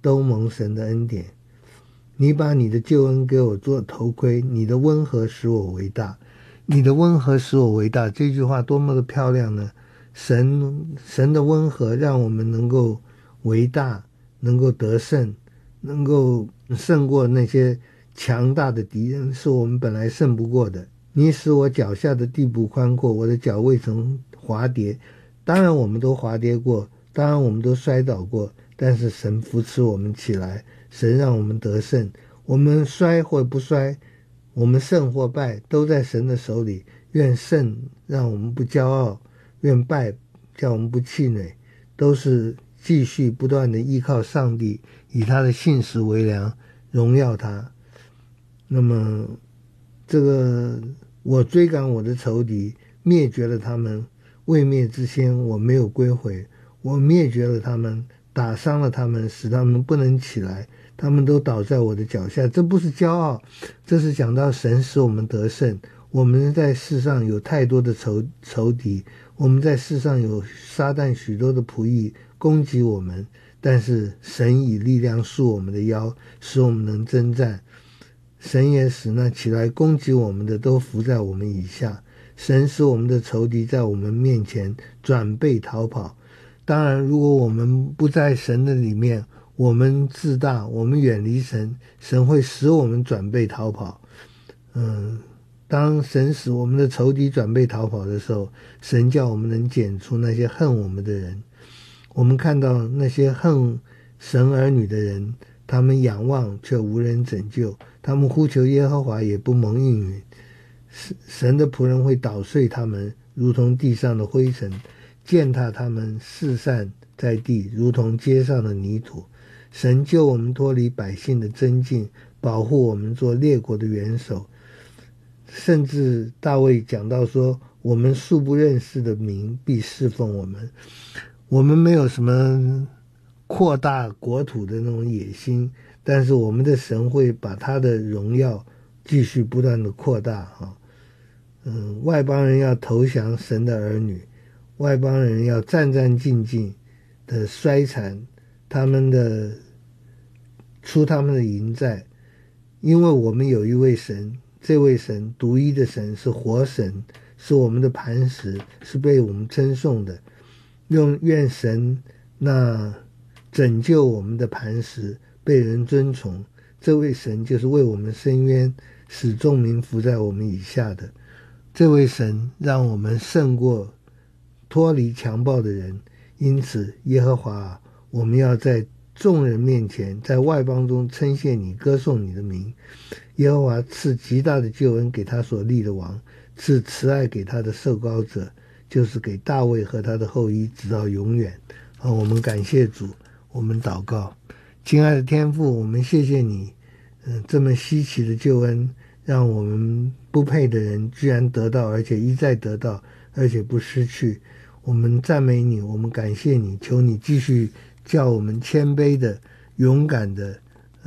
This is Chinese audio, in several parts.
都蒙神的恩典。你把你的救恩给我做头盔，你的温和使我为大。你的温和使我为大，这句话多么的漂亮呢？神的温和让我们能够为大，能够得胜，能够胜过那些强大的敌人，是我们本来胜不过的。你使我脚下的地步宽阔，我的脚未曾滑跌。当然我们都滑跌过，当然我们都摔倒过，但是神扶持我们起来，神让我们得胜。我们摔或不摔，我们胜或败，都在神的手里。愿胜让我们不骄傲，愿败叫我们不气馁，都是继续不断的依靠上帝，以他的信实为粮，荣耀他。那么这个我追赶我的仇敌，灭绝了他们，未灭之先我没有归回。我灭绝了他们，打伤了他们，使他们不能起来，他们都倒在我的脚下。这不是骄傲，这是讲到神使我们得胜。我们在世上有太多的仇敌，我们在世上有撒旦许多的仆役攻击我们，但是神以力量束我们的腰，使我们能征战。神也使那起来攻击我们的都伏在我们以下。神使我们的仇敌在我们面前转背逃跑。当然如果我们不在神的里面，我们自大，我们远离神，神会使我们转背逃跑。当神使我们的仇敌转背逃跑的时候，神叫我们能剪除那些恨我们的人。我们看到那些恨神儿女的人，他们仰望却无人拯救，他们呼求耶和华也不蒙应允。神的仆人会捣碎他们，如同地上的灰尘，践踏他们，四散在地，如同街上的泥土。神救我们脱离百姓的争竞，保护我们做列国的元首。甚至大卫讲到说，我们素不认识的民必侍奉我们。我们没有什么扩大国土的那种野心，但是我们的神会把他的荣耀继续不断的扩大。外邦人要投降神的儿女，外邦人要战战兢兢的衰残他们的营寨，因为我们有一位神，这位神独一的神是活神，是我们的磐石，是被我们称颂的。愿神那拯救我们的磐石被人尊崇，这位神就是为我们伸冤，使众民服在我们以下的。这位神让我们胜过脱离强暴的人。因此耶和华，我们要在众人面前，在外邦中称谢你，歌颂你的名。耶和华赐极大的救恩给他所立的王，赐慈爱给他的受膏者，就是给大卫和他的后裔直到永远。我们感谢主，我们祷告。亲爱的天父，我们谢谢你这么稀奇的救恩，让我们不配的人居然得到，而且一再得到，而且不失去。我们赞美你，我们感谢你，求你继续叫我们谦卑的、勇敢的、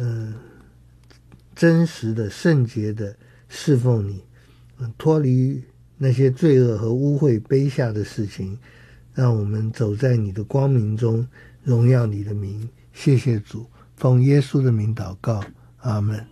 真实的、圣洁的侍奉你，脱离那些罪恶和污秽卑下的事情，让我们走在你的光明中，荣耀你的名。谢谢主，奉耶稣的名祷告，阿们。